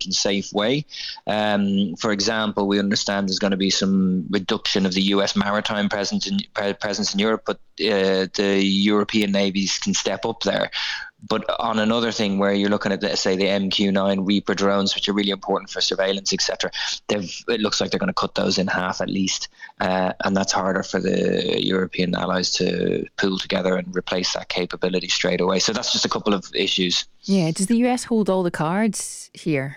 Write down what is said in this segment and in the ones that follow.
transparent and safe way. For example, we understand there's going to be some reduction of the US maritime presence in Europe, but the European navies can step up there. But on another thing where you're looking at, say, the MQ-9 Reaper drones, which are really important for surveillance, etc., it looks like they're going to cut those in half at least. And that's harder for the European allies to pull together and replace that capability straight away. So that's just a couple of issues. Yeah. Does the US hold all the cards here?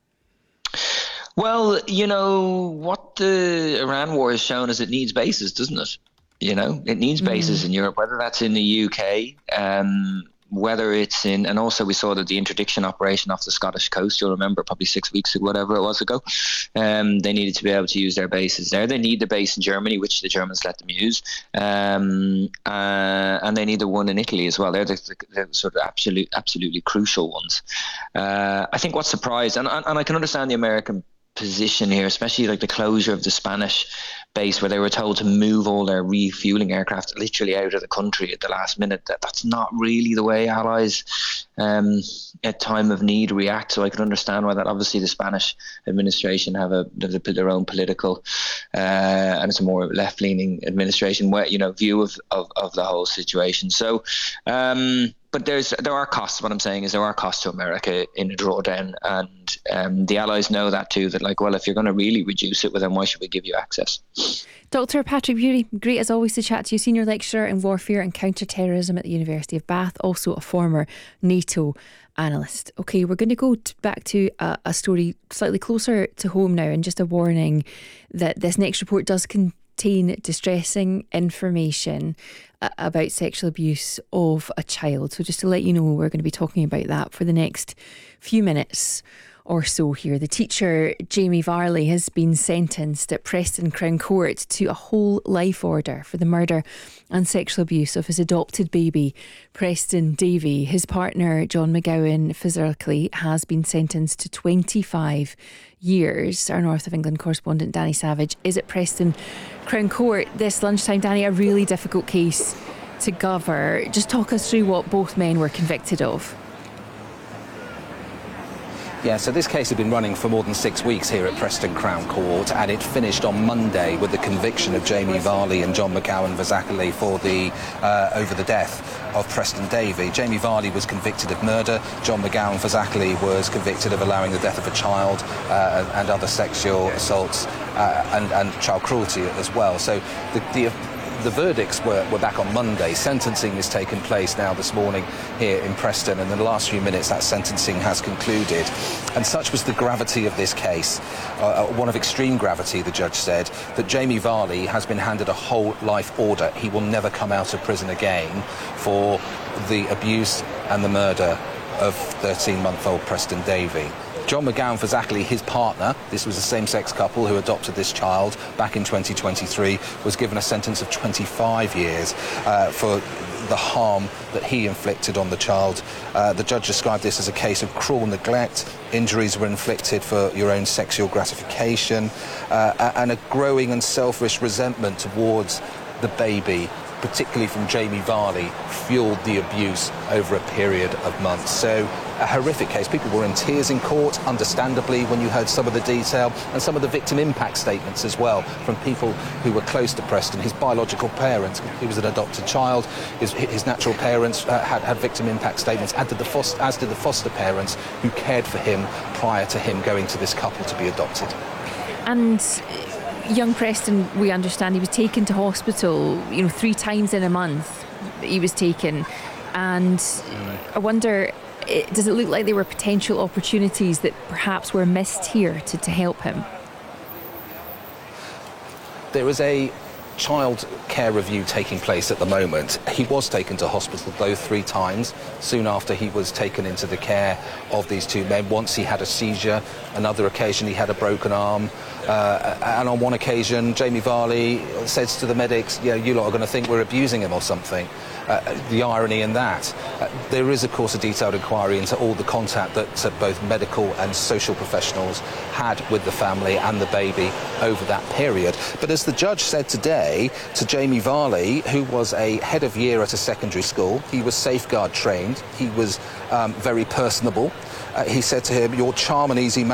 Well, what the Iran war has shown is it needs bases, doesn't it? It needs bases in Europe, whether that's in the UK, whether it's in, and also we saw that the interdiction operation off the Scottish coast, you'll remember probably 6 weeks ago, whatever it was ago, they needed to be able to use their bases there. They need the base in Germany, which the Germans let them use, and they need the one in Italy as well. They're the sort of absolutely crucial ones. I think what's surprised, and I can understand the American position here, especially like the closure of the Spanish base where they were told to move all their refueling aircraft literally out of the country at the last minute. That's not really the way allies at time of need react. So I can understand why that. Obviously the Spanish administration have their own political and it's a more left-leaning administration view of the whole situation. So but there are costs. What I'm saying is there are costs to America in a drawdown, and the allies know that too, that if you're going to really reduce it, well, then why should we give you access? Dr. Patrick Bury, great as always to chat to you, Senior Lecturer in Warfare and Counter-Terrorism at the University of Bath, also a former NATO analyst. Okay, we're going to go back to a story slightly closer to home now, and just a warning that this next report does contain distressing information about sexual abuse of a child. So just to let you know, we're going to be talking about that for the next few minutes or so here. The teacher, Jamie Varley, has been sentenced at Preston Crown Court to a whole life order for the murder and sexual abuse of his adopted baby, Preston Davy. His partner, John McGowan, physically, has been sentenced to 25 years. Our North of England correspondent, Danny Savage, is at Preston Crown Court this lunchtime. Danny, a really difficult case to cover. Just talk us through what both men were convicted of. Yeah, so this case had been running for more than 6 weeks here at Preston Crown Court, and it finished on Monday with the conviction of Jamie Varley and John McGowan-Fazakerley for over the death of Preston Davy. Jamie Varley was convicted of murder. John McGowan-Fazakerley was convicted of allowing the death of a child and other sexual assaults and child cruelty as well. So the verdicts were back on Monday. Sentencing has taken place now this morning here in Preston, and in the last few minutes that sentencing has concluded. And such was the gravity of this case, one of extreme gravity, the judge said, that Jamie Varley has been handed a whole life order. He will never come out of prison again for the abuse and the murder of 13-month-old Preston Davy. John McGowan-Fazakerley, his partner, this was a same-sex couple who adopted this child back in 2023, was given a sentence of 25 years for the harm that he inflicted on the child. The judge described this as a case of cruel neglect. Injuries were inflicted for your own sexual gratification, and a growing and selfish resentment towards the baby, particularly from Jamie Varley, fueled the abuse over a period of months. So a horrific case. People were in tears in court, understandably, when you heard some of the detail and some of the victim impact statements as well from people who were close to Preston. His biological parents, he was an adopted child, his natural parents had victim impact statements, as did the foster parents who cared for him prior to him going to this couple to be adopted. And young Preston, we understand, he was taken to hospital, 3 times in a month he was taken. And I wonder, does it look like there were potential opportunities that perhaps were missed here to help him? There is a child care review taking place at the moment. He was taken to hospital, though, 3 times soon after he was taken into the care of these 2 men. Once he had a seizure, another occasion he had a broken arm, and on one occasion Jamie Varley says to the medics, you lot are going to think we're abusing him or something. The irony in that. There is, of course, a detailed inquiry into all the contact that both medical and social professionals had with the family and the baby over that period. But as the judge said today to Jamie Varley, who was a head of year at a secondary school, he was safeguard trained, he was very personable. He said to him, "Your charm and easy